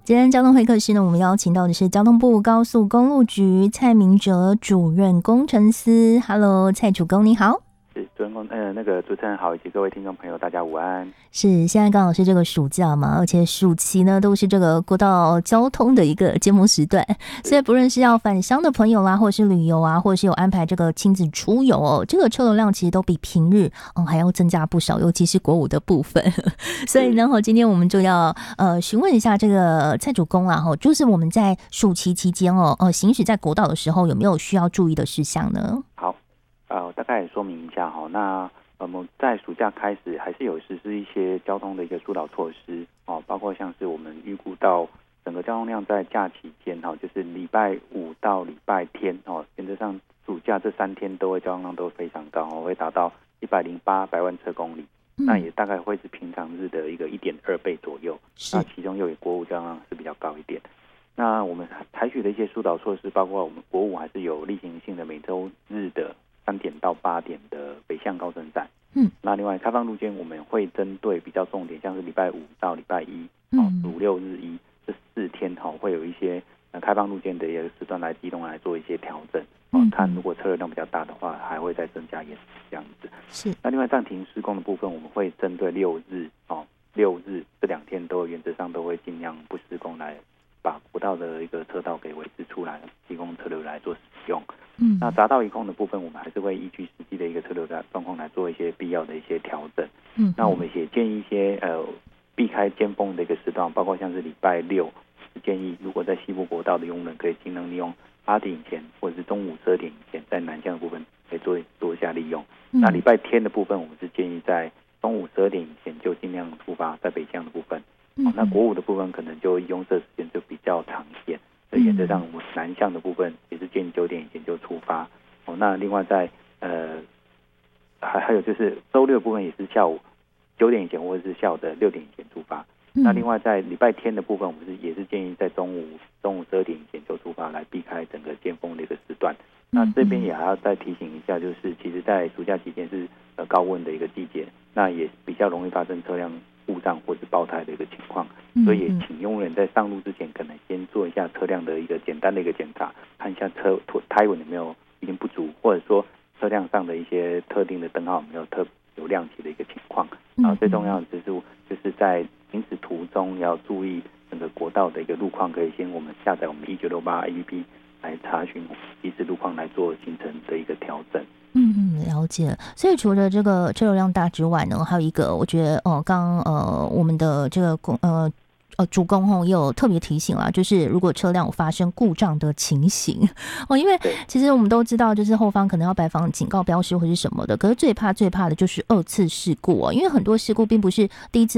今天交通会客室呢，我们邀请到的是交通部高速公路局蔡明哲主任工程师。Hello， 蔡主工你好。 主持人好，以及各位听众朋友，大家午安。 是，现在刚好是这个暑假嘛，而且暑期呢都是这个国道交通的一个尖峰时段，所以不论是要返乡的朋友啦，或是旅游啊，或者是有安排这个亲子出游哦，这个车流量其实都比平日还要增加不少，尤其是国五的部分。所以呢，今天我们就要询问一下这个蔡主工啦，就是我们在暑期期间行驶在国道的时候，有没有需要注意的事项呢？ 好，大概说明一下哈，那我们在暑假开始还是有实施一些交通的一个疏导措施哦，包括像是我们预估到整个交通量在假期间哈，就是礼拜五到礼拜天哦，原则上暑假这3天都会交通量都非常高哦，会达到108百万车公里，那也大概会是平常日的一个1.2倍左右。那其中又以国五交通量是比较高一点。那我们采取的一些疏导措施，包括我们国五还是有例行性的每周日的3点到8点的北向高升站。那另外开放路肩我们会针对比较重点，像是礼拜五到礼拜一5、6日一这4天会有一些开放路肩的一个时段来机动来做一些调整。看如果车流量比较大的话，还会再增加延时这样子。 是。 那另外暂停施工的部分，我们会针对6日这2天都原则上都会尽量不施工，来把国道的一个车道给维持出来，提供车流来做使用。那匝道移空的部分，我们还是会依据实际的一个车流的状况来做一些必要的一些调整。那我们也建议一些避开尖峰的一个时段，包括像是礼拜六，建议如果在西部国道的用人可以尽量利用8点以前，或者是中午12点以前，在南向的部分可以做一下利用。那礼拜天的部分，我们是建议在中午12点以前就尽量出发，在北向的部分。那国五的部分可能就用车时间就比较长一点，所以原则上我们南向的部分也是建议9点以前就出发。那另外在还有就是周六的部分也是下午9点以前，或者是下午的6点以前出发。那另外在礼拜天的部分，我们也是建议在中午12点以前就出发，来避开整个尖峰的一个时段。那这边也还要再提醒一下，就是其实在暑假期间是高温的一个季节，那也比较容易发生车辆故障或是爆胎的一个情况，所以也请用人在上路之前，可能先做一下车辆的一个简单的一个检查，看一下胎纹有没有已经不足，或者说车辆上的一些特定的灯号有没有亮起的一个情况。然后最重要的就是在行驶途中要注意整个国道的一个路况，可以先我们下载我们1968 APP 来查询即时路况，来做行程的一个调整。 了解。所以除了这个车流量大之外呢，还有一个我觉得我们的这个主工也有特别提醒啦，就是如果车辆有发生故障的情形因为其实我们都知道，就是后方可能要摆放警告标识或是什么的，可是最怕的就是2次事故因为很多事故并不是第一次